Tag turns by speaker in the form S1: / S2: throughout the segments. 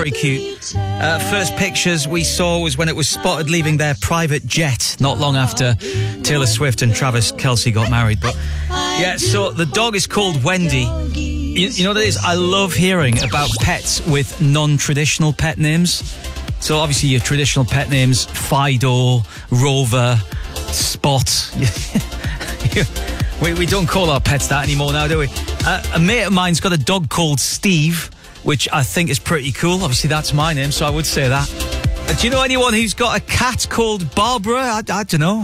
S1: very cute. First pictures we saw was when it was spotted leaving their private jet not long after Taylor Swift and Travis Kelce got married. But yeah, so the dog is called Wendy. You know what it is? I love hearing about pets with non-traditional pet names. So obviously your traditional pet names, Fido, Rover, Spot. We don't call our pets that anymore now, do we? A mate of mine's got a dog called Steve, which I think is pretty cool. Obviously that's my name, so I would say that. Do you know anyone who's got a cat called Barbara? I don't know.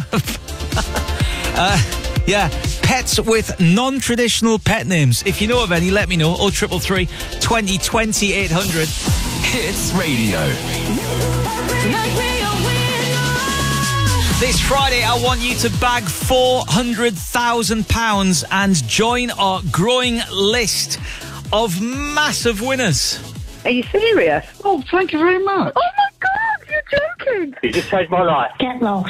S1: Yeah, pets with non-traditional pet names. If you know of any, let me know. 0333 2020 800.
S2: Hits Radio.
S1: This Friday, I want you to bag £400,000 and join our growing list of massive winners.
S3: Are you serious?
S4: Oh, thank you very much.
S3: Oh my God, you're joking.
S4: You just saved my life.
S3: Get lost.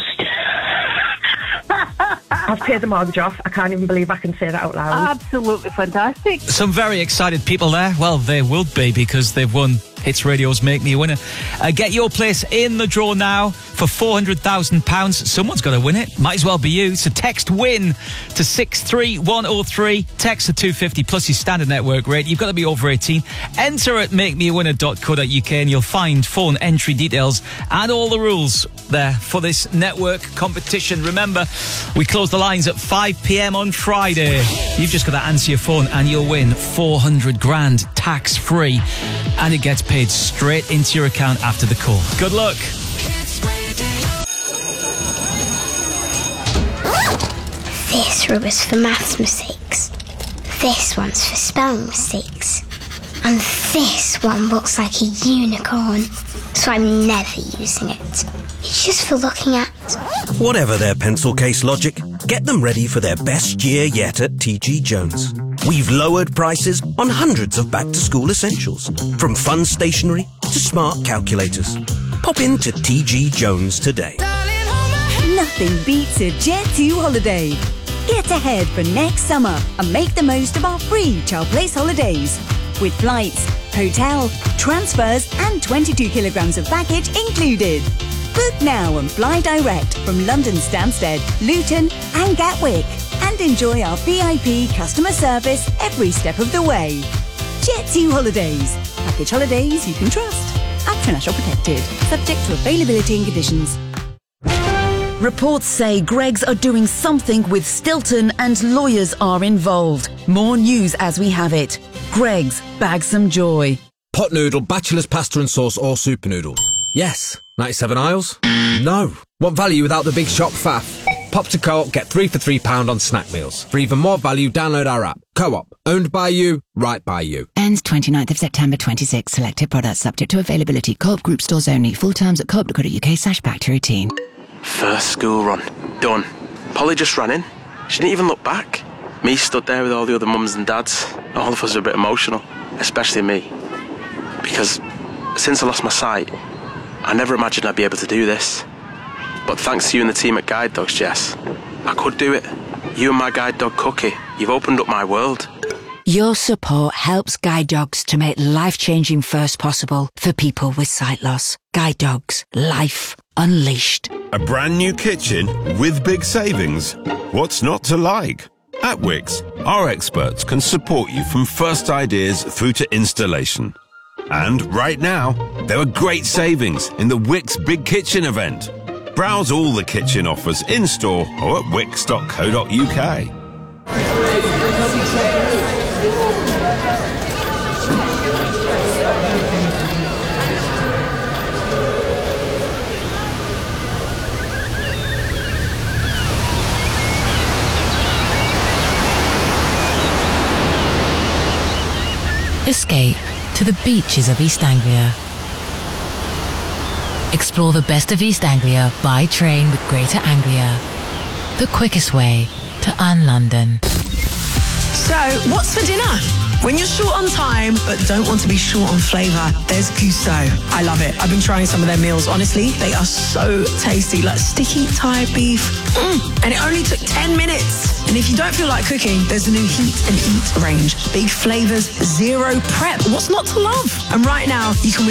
S3: I've paid the mortgage off. I can't even believe I can say that out loud. Absolutely fantastic.
S1: Some very excited people there. Well, they will be because they've won Hits Radio's Make Me a Winner. Get your place in the draw now for £400,000. Someone's got to win it. Might as well be you. So text WIN to 63103. Text the 250 plus your standard network rate. You've got to be over 18. Enter at makemeawinner.co.uk and you'll find phone entry details and all the rules there for this network competition. Remember, we close the lines at 5 p.m. on Friday. You've just got to answer your phone and you'll win 400 grand tax free, and it gets paid straight into your account after the call. Good luck.
S5: This rule is for maths mistakes. This one's for spelling mistakes. And this one looks like a unicorn, so I'm never using it. It's just for looking at.
S6: Whatever their pencil case logic, get them ready for their best year yet at TG Jones. We've lowered prices on hundreds of back-to-school essentials, from fun stationery to smart calculators. Pop into TG Jones today.
S7: Nothing beats a Jet2 holiday. Get ahead for next summer and make the most of our free Child Place holidays. With flights, hotel, transfers and 22 kilograms of baggage included. Book now and fly direct from London Stansted, Luton and Gatwick. And enjoy our VIP customer service every step of the way. Jet2 Holidays. Package holidays you can trust. At National Protected. Subject to availability and conditions.
S8: Reports say Greggs are doing something with Stilton and lawyers are involved. More news as we have it. Greggs, bag some joy.
S9: Pot noodle, bachelor's pasta and sauce or super noodle? Yes. 97 aisles? No. Want value without the big shop faff? Pop to Co-op, get 3 for £3 on snack meals. For even more value, download our app. Co-op, owned by you, right by you.
S10: Ends 29th of September 26. Selected products subject to availability. Co-op group stores only. Full terms at co-op.co.uk/back to routine.
S11: First school run. Done. Polly just ran in. She didn't even look back. Me stood there with all the other mums and dads. All of us were a bit emotional. Especially me. Because since I lost my sight, I never imagined I'd be able to do this. But thanks to you and the team at Guide Dogs, Jess, I could do it. You and my guide dog, Cookie, you've opened up my world.
S10: Your support helps Guide Dogs to make life-changing first possible for people with sight loss. Guide Dogs. Life unleashed.
S12: A brand new kitchen with big savings. What's not to like? At Wix, our experts can support you from first ideas through to installation. And right now, there are great savings in the Wix Big Kitchen event. Browse all the kitchen offers in-store or at wix.co.uk.
S13: Escape to the beaches of East Anglia. Explore the best of East Anglia by train with Greater Anglia. The quickest way to London.
S14: So, what's for dinner? When you're short on time, but don't want to be short on flavour, there's Gusto. I love it. I've been trying some of their meals. Honestly, they are so tasty. Like sticky Thai beef. And it only took 10 minutes. And if you don't feel like cooking, there's the new Heat and Eat range. Big flavours, zero prep. What's not to love? And right now, you can